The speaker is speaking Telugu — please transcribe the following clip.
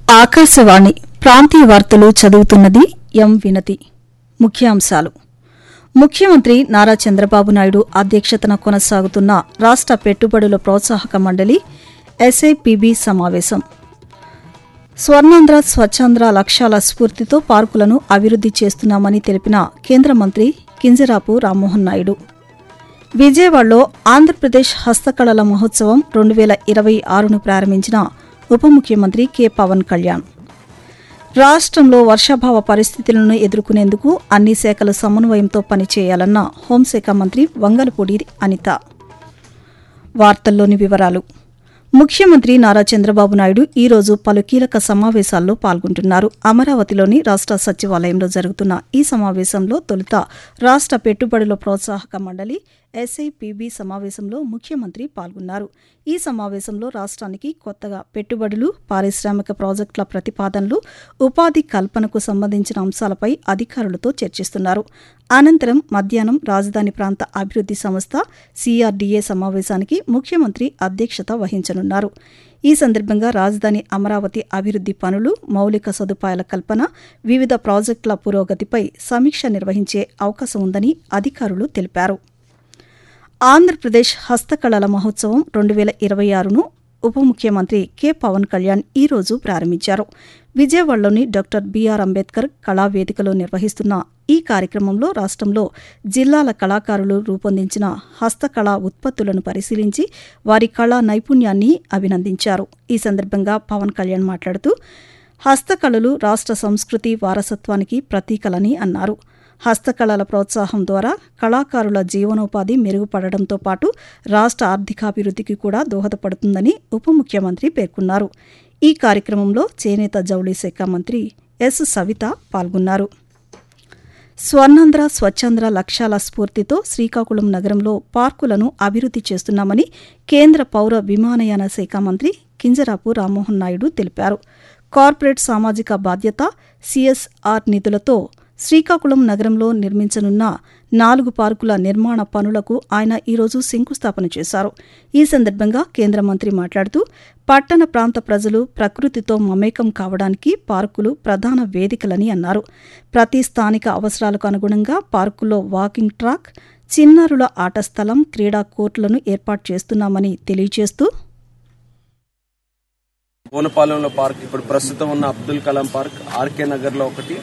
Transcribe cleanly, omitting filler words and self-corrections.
ఆకాశవాణి ప్రాంతీయ వార్తలు చదువుతున్నది ఎం వినతి. ముఖ్యాంశాలు. ముఖ్యమంత్రి నారా చంద్రబాబు నాయుడు అధ్యక్షతన కొనసాగుతున్న రాష్ట పెట్టుబడుల ప్రోత్సాహక మండలి ఎస్ఐపిబి సమావేశం. స్వర్ణాంధ్ర స్వచ్ఛాంధ్ర లక్ష్యాల స్ఫూర్తితో పార్కులను అభివృద్ది చేస్తున్నామని తెలిపిన కేంద్ర మంత్రి కింజరాపు రామ్మోహన్ నాయుడు. విజయవాడలో ఆంధ్రప్రదేశ్ హస్తకళల మహోత్సవం 2026ను ప్రారంభించిన ఉప ముఖ్యమంత్రి కె పవన్ కళ్యాణ్. రాష్ట్రంలో వర్షాభావ పరిస్థితులను ఎదుర్కొనేందుకు అన్ని శాఖల సమన్వయంతో పనిచేయాలన్న హోంశాఖ మంత్రి వంగలపూడి అనిత. వార్తల్లోని వివరాలు. ముఖ్యమంత్రి నారా చంద్రబాబు నాయుడు ఈ రోజు పలు కీలక సమావేశాల్లో పాల్గొంటున్నారు. అమరావతిలోని రాష్ట సచివాలయంలో జరుగుతున్న ఈ సమావేశంలో తొలుత రాష్ట పెట్టుబడుల ప్రోత్సాహక మండలి ఎస్ఐపిబి సమావేశంలో ముఖ్యమంత్రి పాల్గొన్నారు. ఈ సమావేశంలో రాష్ట్రానికి కొత్తగా పెట్టుబడులు, పారిశ్రామిక ప్రాజెక్టుల ప్రతిపాదనలు, ఉపాధి కల్పనకు సంబంధించిన అంశాలపై అధికారులతో చర్చిస్తున్నారు. అనంతరం మధ్యాహ్నం రాజధాని ప్రాంత అభివృద్ది సంస్థ సిఆర్డీఏ సమావేశానికి ముఖ్యమంత్రి అధ్యక్షత వహించనున్నారు. ఈ సందర్భంగా రాజధాని అమరావతి అభివృద్ది పనులు, మౌలిక సదుపాయాల కల్పన, వివిధ ప్రాజెక్టుల పురోగతిపై సమీక్ష నిర్వహించే అవకాశం ఉందని అధికారులు తెలిపారు. ఆంధ్రప్రదేశ్ హస్తకళల మహోత్సవం 2026ను ఉప ముఖ్యమంత్రి కె పవన్ కళ్యాణ్ ఈ రోజు ప్రారంభించారు. విజయవాడలోని డాక్టర్ బిఆర్ అంబేద్కర్ కళావేదికలో నిర్వహిస్తున్న ఈ కార్యక్రమంలో రాష్ట్రంలో జిల్లాల కళాకారులు రూపొందించిన హస్తకళా ఉత్పత్తులను పరిశీలించి వారి కళా నైపుణ్యాన్ని అభినందించారు. ఈ సందర్భంగా పవన్ కళ్యాణ్ మాట్లాడుతూ హస్తకళలు రాష్ట్ర సంస్కృతి వారసత్వానికి ప్రతీకలని అన్నారు. హస్తకళల ప్రోత్సాహం ద్వారా కళాకారుల జీవనోపాధి మెరుగుపడడంతో పాటు రాష్ట్ర ఆర్థికాభివృద్ధికి కూడా దోహదపడుతుందని ఉప ముఖ్యమంత్రి పేర్కొన్నారు. ఈ కార్యక్రమంలో చేనేత జౌళి శాఖ మంత్రి ఎస్ సవిత పాల్గొన్నారు. స్వర్ణాంధ్ర స్వచ్ఛాంధ్ర లక్ష్యాల స్ఫూర్తితో శ్రీకాకుళం నగరంలో పార్కులను అభివృద్ది చేస్తున్నామని కేంద్ర పౌర విమానయాన శాఖ మంత్రి కింజరాపు రామ్మోహన్ నాయుడు తెలిపారు. కార్పొరేట్ సామాజిక బాధ్యత సిఎస్ఆర్ నిధులతో శ్రీకాకుళం నగరంలో నిర్మించనున్న 4 పార్కుల నిర్మాణ పనులకు ఆయన ఈరోజు శంకుస్థాపన చేశారు. ఈ సందర్భంగా కేంద్ర మంత్రి మాట్లాడుతూ పట్టణ ప్రాంత ప్రజలు ప్రకృతితో మమేకం కావడానికి పార్కులు ప్రధాన వేదికలని అన్నారు. ప్రతి స్థానిక అవసరాలకు అనుగుణంగా పార్కుల్లో వాకింగ్ ట్రాక్, చిన్నారుల ఆట స్థలం, క్రీడా కోర్టులను ఏర్పాటు చేస్తున్నామని తెలియజేస్తూ బోనపాలెంలో పార్క్, ఇప్పుడు ప్రస్తుతం ఉన్న అబ్దుల్ కలాం పార్క్, ఆర్కే నగర్ లో ఒకటి,